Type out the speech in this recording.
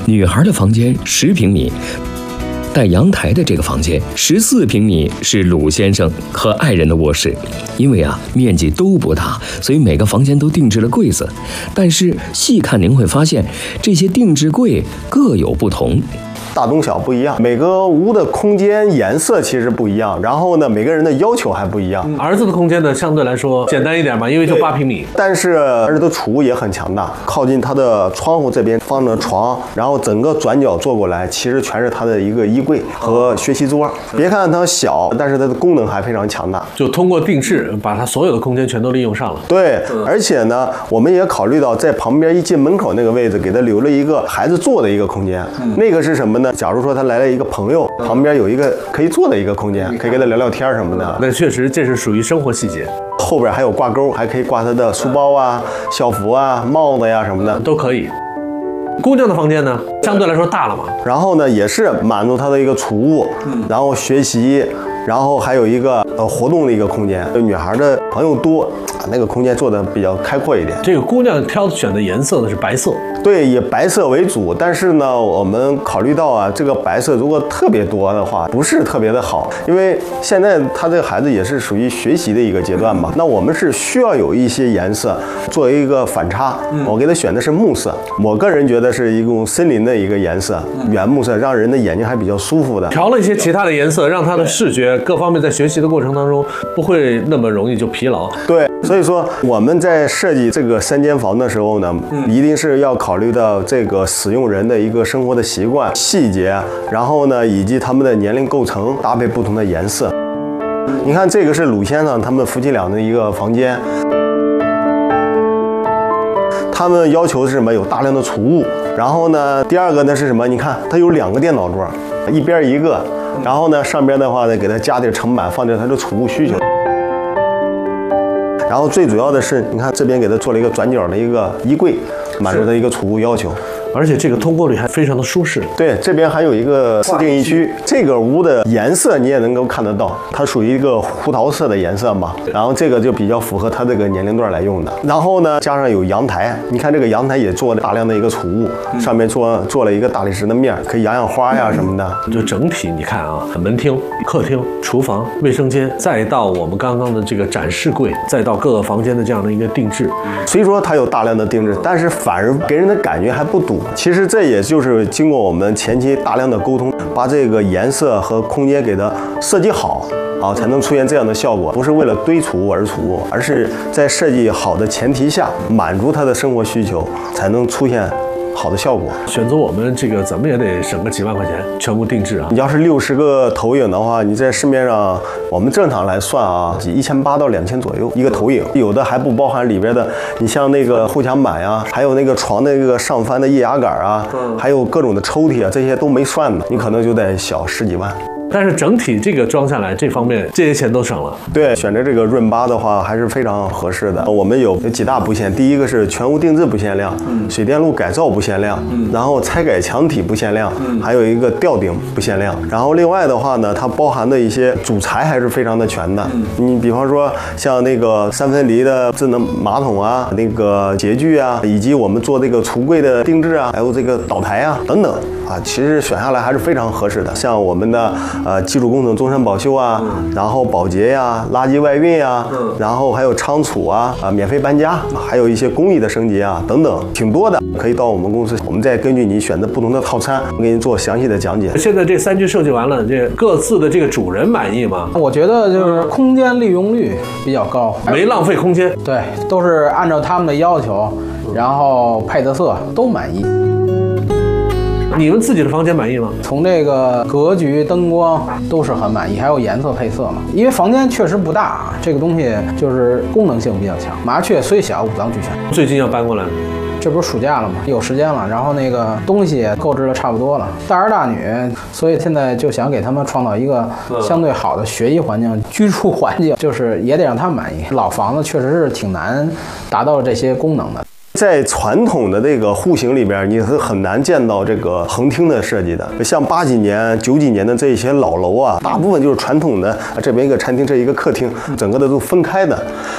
女孩的房间10平米。带阳台的这个房间14平米是鲁先生和爱人的卧室，因为面积都不大，所以每个房间都定制了柜子。但是细看您会发现，这些定制柜各有不同。 大中小不一样，每个屋的空间颜色其实不一样，然后呢，每个人的要求还不一样。 儿子的空间呢，相对来说简单一点嘛，因为就8平米。 但是儿子的储物也很强大，靠近他的窗户这边放着床，然后整个转角坐过来，其实全是他的一个衣柜和学习桌。别看它小，但是它的功能还非常强大。 就通过定制，把它所有的空间全都利用上了。 对，而且呢，我们也考虑到在旁边一进门口那个位置，给他留了一个孩子坐的一个空间。那个是什么呢？假如说他来了一个朋友，旁边有一个可以坐的一个空间，可以跟他聊聊天什么的。 那确实，这是属于生活细节。 后边还有挂钩，还可以挂他的书包啊、校服啊、帽子呀什么的， 都可以。姑娘的房间呢，相对来说大了嘛。 然后呢，也是满足她的一个储物，然后学习，然后还有一个活动的一个空间。女孩的朋友多，那个空间做的比较开阔一点。 这个姑娘挑选的颜色呢是白色， 对，以白色为主。但是呢，我们考虑到这个白色如果特别多的话，不是特别的好，因为现在他这个孩子也是属于学习的一个阶段嘛。那我们是需要有一些颜色作为一个反差。我给他选的是木色，我个人觉得是一种森林的一个颜色，原木色，让人的眼睛还比较舒服的。 调了一些其他的颜色，让他的视觉各方面在学习的过程当中不会那么容易就疲劳。 对，所以说我们在设计这个3间房的时候呢，一定是要考虑到这个使用人的一个生活的习惯、细节，然后呢，以及他们的年龄构成，搭配不同的颜色。你看，这个是鲁先生他们夫妻俩的一个房间。他们要求是什么？有大量的储物。然后呢，第二个呢是什么？你看，它有2个电脑桌，一边一个。然后呢，上边的话呢，给它加点层板，放点它的储物需求。然后最主要的是，你看这边给它做了一个转角的一个衣柜，满足它一个储物要求。 而且这个通过率还非常的舒适。 对，这边还有一个自定义区，这个屋的颜色你也能够看得到，它属于一个胡桃色的颜色嘛，然后这个就比较符合它这个年龄段来用的。然后呢，加上有阳台，你看这个阳台也做了大量的一个储物，上面做了一个大理石的面，可以养花呀什么的。 就整体你看门厅、客厅、厨房、卫生间，再到我们刚刚的这个展示柜，再到各个房间的这样的一个定制， 虽说它有大量的定制，但是反而给人的感觉还不堵。其实这也就是经过我们前期大量的沟通，把这个颜色和空间给它设计好才能出现这样的效果。不是为了堆储物而储物，而是在设计好的前提下，满足他的生活需求，才能出现好的效果。 选择我们这个怎么也得省个几万块钱，全部定制啊！ 你要是60个投影的话，你在市面上我们正常来算1800到2000左右一个投影，有的还不包含里边的，你像那个后墙板呀，还有那个床的那个上翻的液压杆啊，还有各种的抽屉啊，这些都没算呢，你可能就得小10几万。 但是整体这个装下来，这方面这些钱都省了。 对，选择这个润8的话还是非常合适的。我们有几大不限，第一个是全屋定制不限量，水电路改造不限量，然后拆改墙体不限量，还有一个吊顶不限量。然后另外的话呢，它包含的一些主材还是非常的全的。你比方说像那个3分离的智能马桶啊，那个洁具啊，以及我们做这个橱柜的定制啊，还有这个岛台啊等等其实选下来还是非常合适的。像我们的基础工程终身保修啊，然后保洁呀、垃圾外运呀，然后还有仓储啊，免费搬家，还有一些工艺的升级啊等等，挺多的。可以到我们公司，我们再根据你选择不同的套餐，给你做详细的讲解。 现在这3区设计完了，这各自的这个主人满意吗？ 我觉得就是空间利用率比较高， 没浪费空间。 对，都是按照他们的要求，然后配的色都满意。 你们自己的房间满意吗？ 从这个格局、灯光都是很满意，还有颜色配色嘛。因为房间确实不大这个东西就是功能性比较强。麻雀虽小，五脏俱全。 最近要搬过来了。 这不是暑假了吗？有时间了，然后那个东西也购置的差不多了，大儿大女，所以现在就想给他们创造一个相对好的学习环境、居住环境，就是也得让他们满意。老房子确实是挺难达到这些功能的。 在传统的这个户型里边，你是很难见到这个横厅的设计的。像80几年、90几年的这些老楼大部分就是传统的这边一个餐厅，这一个客厅，整个的都分开的。